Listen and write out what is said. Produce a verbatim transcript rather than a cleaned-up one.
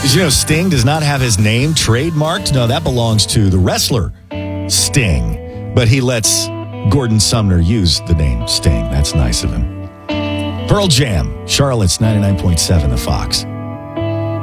Did you know Sting does not have his name trademarked? No, that belongs to the wrestler Sting. But he lets Gordon Sumner use the name Sting. That's nice of him. Pearl Jam, Charlotte's ninety-nine point seven, The Fox.